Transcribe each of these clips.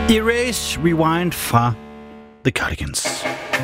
Erase Rewind fra The Cardigans.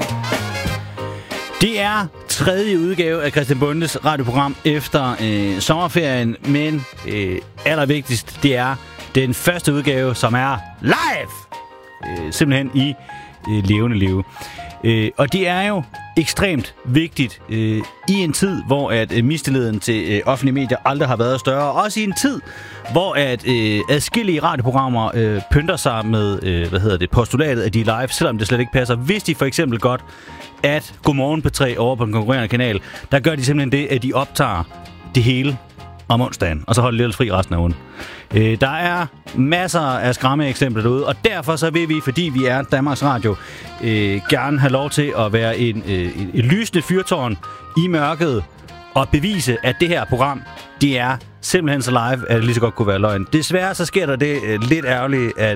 Det er tredje udgave af Christian Bondes radioprogram efter sommerferien, men allervigtigst, det er den første udgave, som er live! Simpelthen i levende live. Og det er jo ekstremt vigtigt i en tid, hvor at mistilliden til offentlige medier aldrig har været større. Også i en tid, hvor at adskillige radioprogrammer pynter sig med postulatet, at de er live, selvom det slet ikke passer. Hvis de for eksempel godt, at Godmorgen P3 over på den konkurrerende kanal, der gør de simpelthen det, at de optager det hele om onsdagen, og så holder lidt fri resten af ugen. Der er masser af skræmme eksempler derude, og derfor så vil vi, fordi vi er Danmarks Radio, gerne have lov til at være et lysende fyrtårn i mørket og bevise, at det her program, det er simpelthen så live, at det lige så godt kunne være løgn. Desværre så sker der det lidt ærgerligt, at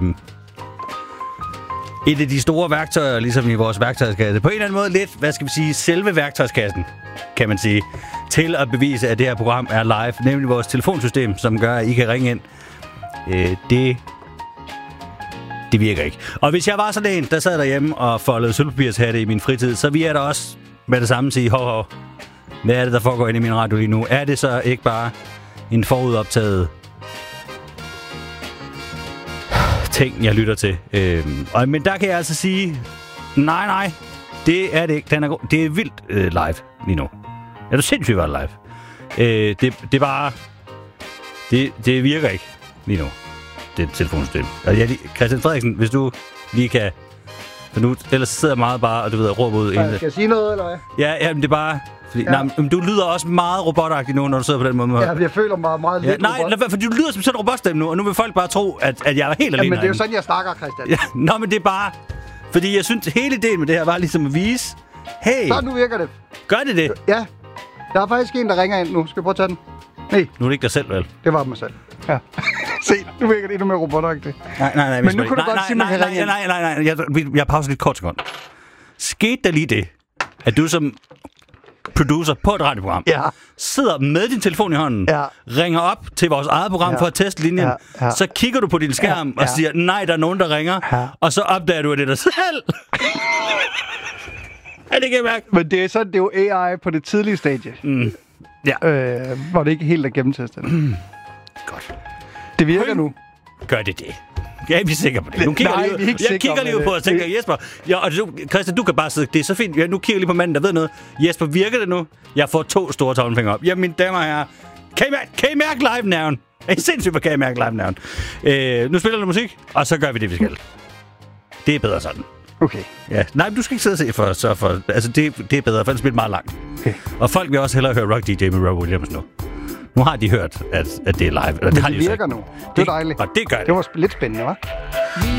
et af de store værktøjer, ligesom i vores værktøjskasse, på en eller anden måde lidt, selve værktøjskassen, kan man sige, til at bevise, at det her program er live, nemlig vores telefonsystem, som gør, at I kan ringe ind. Det virker ikke. Og hvis jeg var sådan en, der sad derhjemme og foldede sølvpapirshatte i min fritid, så vil jeg da også med det samme sige, hov, hvad er det, der foregår inde i min radio lige nu? Er det så ikke bare en forudoptaget ting, jeg lytter til? Men der kan jeg altså sige, nej, det er det ikke. Det er vildt live lige nu. Er du sindssygt godt live? Det er bare... Det virker ikke lige nu, det telefonsystem. Altså, Christian Frederiksen, hvis du lige kan... For nu, ellers sidder jeg meget bare, og du ved, og råber ud... Skal jeg sige noget, eller hvad? Ja, men det er bare... Fordi, men du lyder også meget robotagtig nu, når du sidder på den måde. Ja, jeg føler mig meget lidt robot. For du lyder som sådan en robotstemme nu, og nu vil folk bare tro, at jeg er helt alene. Men det er jo sådan, jeg snakker, Christian. Ja, men det er bare... Fordi jeg synes, hele ideen med det her var ligesom at vise... Hey! Så nu virker det. Gør det? Ja. Der er faktisk en, der ringer ind nu. Skal vi prøve at tage den? Nej. Nu er det ikke dig selv, vel? Det var mig selv. Ja. Se, nu virker det endnu mere robotagtigt. Nej. Men nu kunne du godt sige, man kan ringe ind. Nej. Jeg pauser lidt kort sekund. Skete der lige det, at du som producer på et radioprogram sidder med din telefon i hånden, ringer op til vores eget program for at teste linjen, så kigger du på din skærm og siger, nej, der er nogen, der ringer, og så opdager du, at det er dig selv. Ja, det kan jeg mærke. Men det er sådan, det er jo AI på det tidlige stadie. Ja. Hvor det ikke helt er gennemtestet. Godt. Det virker nu. Gør det? Jeg er ikke sikker på det. Nu kigger jeg kigger lige på og tænker, Jesper, Christian, du kan bare sidde, det er så fint. Nu kigger jeg lige på manden, der ved noget. Jesper, virker det nu? Jeg får 2 store tommelfingre op. Jamen, mine damer og herrer, kan I mærke live-nerven? Er I sindssygt, hvad kan I mærke live-nerven? Nu spiller du musik, og så gør vi det, vi skal. Det er bedre sådan. Okay. Ja. Nej, men du skal ikke sidde og se for altså, det er bedre, for det spiller meget langt. Okay. Og folk vil også hellere høre Rock DJ med Rob Williams nu. Nu har de hørt, at det er live. Men det virker nu. Det er dejligt. Og det gør det. Det var lidt spændende, hva'?